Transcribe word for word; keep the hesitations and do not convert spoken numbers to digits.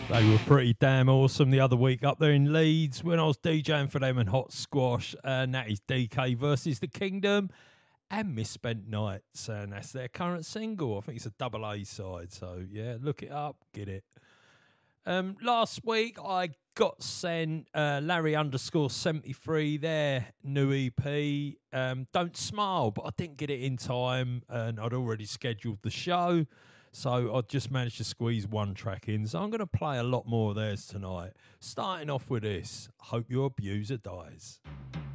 They were pretty damn awesome the other week up there in Leeds when I was DJing for them and Hot Squash. And that is D K versus The Kingdom and Misspent Nights. And that's their current single. I think it's a double A side. So yeah, look it up, get it. Um, last week I got sent uh, Larry underscore seventy-three, their new E P. Um, Don't Smile, but I didn't get it in time and I'd already scheduled the show. So I just managed to squeeze one track in. So I'm going to play a lot more of theirs tonight. Starting off with this, Hope Your Abuser Dies.